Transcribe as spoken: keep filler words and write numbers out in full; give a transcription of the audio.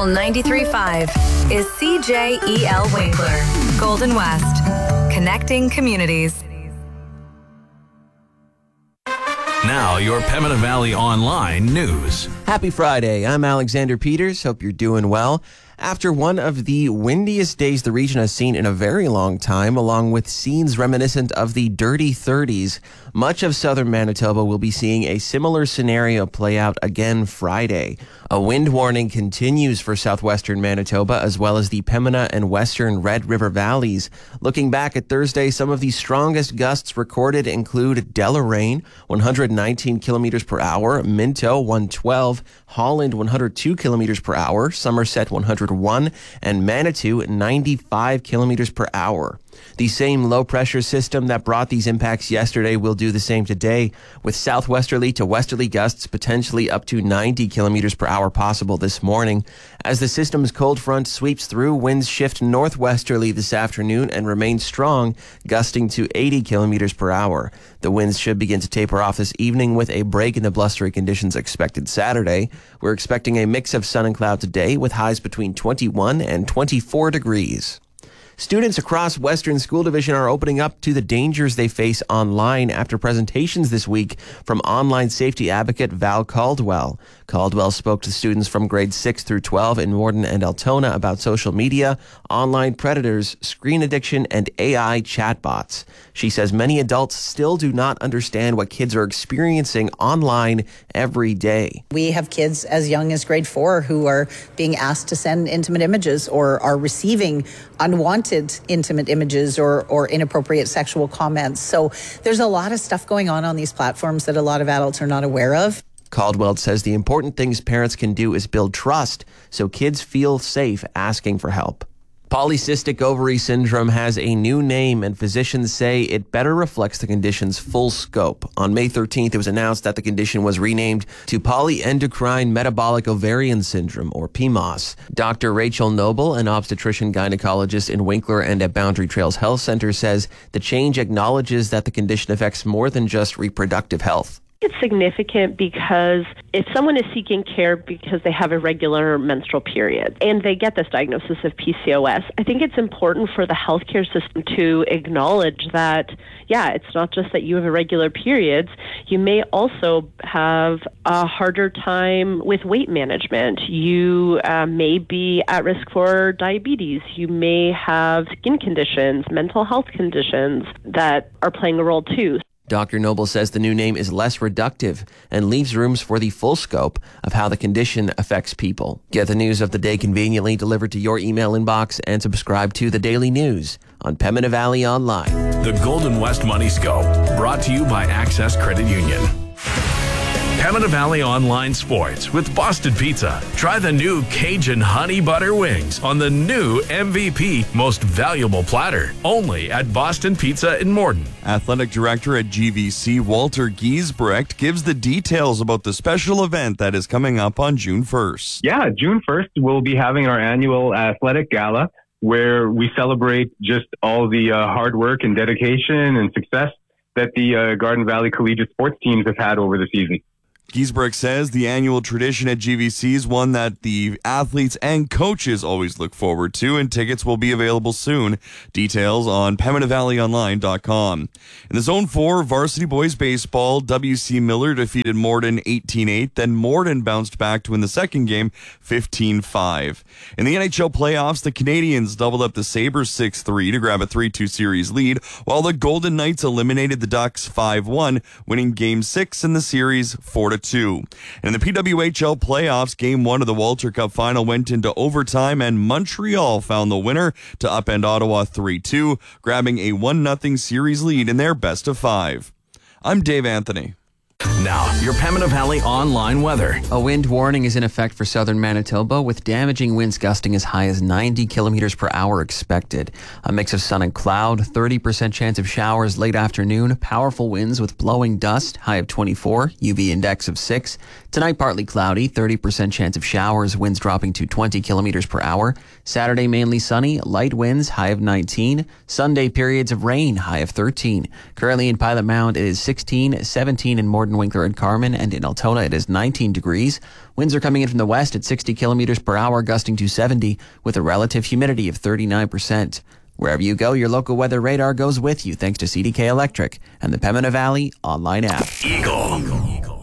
ninety-three point five is C J E L Winkler, Golden West, connecting communities. Now, your Pembina Valley Online news. Happy Friday. I'm Alexander Peters. Hope you're doing well. After one of the windiest days the region has seen in a very long time, along with scenes reminiscent of the dirty thirties, much of southern Manitoba will be seeing a similar scenario play out again Friday. A wind warning continues for southwestern Manitoba, as well as the Pembina and western Red River valleys. Looking back at Thursday, some of the strongest gusts recorded include Deloraine, one hundred nineteen kilometers per hour, Minto, one hundred twelve, Holland, one hundred two kilometers per hour, Somerset, one hundred one, and Manitou, ninety-five kilometers per hour. The same low-pressure system that brought these impacts yesterday will do the same today, with southwesterly to westerly gusts potentially up to ninety kilometers per hour possible this morning. As the system's cold front sweeps through, winds shift northwesterly this afternoon and remain strong, gusting to eighty kilometers per hour. The winds should begin to taper off this evening, with a break in the blustery conditions expected Saturday. We're expecting a mix of sun and cloud today, with highs between twenty-one and twenty-four degrees. Students across Western School Division are opening up to the dangers they face online after presentations this week from online safety advocate Val Caldwell. Caldwell spoke to students from grades six through twelve in Morden and Altona about social media, online predators, screen addiction, and A I chatbots. She says many adults still do not understand what kids are experiencing online every day. We have kids as young as grade four who are being asked to send intimate images or are receiving unwanted intimate images or, or inappropriate sexual comments. So there's a lot of stuff going on on these platforms that a lot of adults are not aware of. Caldwell says the important things parents can do is build trust so kids feel safe asking for help. Polycystic ovary syndrome has a new name, and physicians say it better reflects the condition's full scope. On May thirteenth, it was announced that the condition was renamed to polyendocrine metabolic ovarian syndrome, or P M O S. Doctor Rachel Noble, an obstetrician gynecologist in Winkler and at Boundary Trails Health Center, says the change acknowledges that the condition affects more than just reproductive health. It's significant because if someone is seeking care because they have irregular menstrual periods and they get this diagnosis of P C O S, I think it's important for the healthcare system to acknowledge that, yeah, it's not just that you have irregular periods. You may also have a harder time with weight management. You uh, may be at risk for diabetes. You may have skin conditions, mental health conditions that are playing a role too. Doctor Noble says the new name is less reductive and leaves rooms for the full scope of how the condition affects people. Get the news of the day conveniently delivered to your email inbox and subscribe to the Daily News on Pembina Valley Online. The Golden West Money Scope, brought to you by Access Credit Union. Pembina Valley Online Sports with Boston Pizza. Try the new Cajun Honey Butter Wings on the new M V P Most Valuable Platter. Only at Boston Pizza in Morden. Athletic Director at G V C, Walter Giesbrecht, gives the details about the special event that is coming up on June first. Yeah, June first, we'll be having our annual athletic gala where we celebrate just all the uh, hard work and dedication and success that the uh, Garden Valley Collegiate sports teams have had over the season. Giesbrecht says the annual tradition at G V C is one that the athletes and coaches always look forward to, and tickets will be available soon. Details on Pembina Valley Online dot com. In the Zone four Varsity Boys Baseball, W C Miller defeated Morden eighteen eight, then Morden bounced back to win the second game fifteen five. In the N H L playoffs, the Canadiens doubled up the Sabres six three to grab a three two series lead, while the Golden Knights eliminated the Ducks five one, winning Game six in the series four to two. In the P W H L playoffs, Game one of the Walter Cup final went into overtime, and Montreal found the winner to upend Ottawa three two, grabbing a one nothing series lead in their best of five. I'm Dave Anthony. Now, your Pembina Valley Online weather. A wind warning is in effect for southern Manitoba, with damaging winds gusting as high as ninety kilometers per hour expected. A mix of sun and cloud, thirty percent chance of showers late afternoon, powerful winds with blowing dust, high of twenty-four, U V index of six. Tonight, partly cloudy, thirty percent chance of showers, winds dropping to twenty kilometers per hour. Saturday, mainly sunny, light winds, high of nineteen. Sunday, periods of rain, high of thirteen. Currently in Pilot Mound, it is sixteen, seventeen in Morden, Winkler and Carmen, and in Altona it is nineteen degrees. Winds are coming in from the west at sixty kilometers per hour, gusting to seventy, with a relative humidity of thirty-nine percent. Wherever you go, your local weather radar goes with you thanks to C D K Electric and the Pembina Valley online app. Eagle.